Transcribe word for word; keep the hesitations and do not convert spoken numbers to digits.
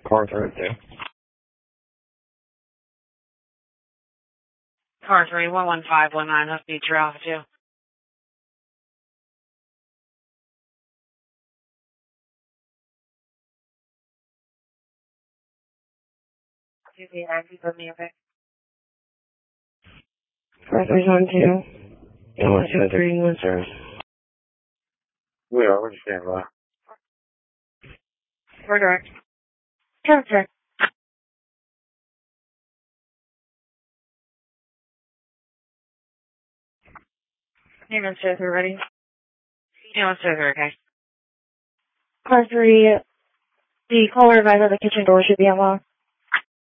Car three, two. Car three, one one five one nine, Huff Beach, Alpha two. two B nine, put me okay. Car three one two. one two three one service. We are, we're just standing by. We're direct. Transfer. Hey, Mister We're ready? Yeah, Mister We're okay. Car three, the caller advised that the kitchen door should be unlocked.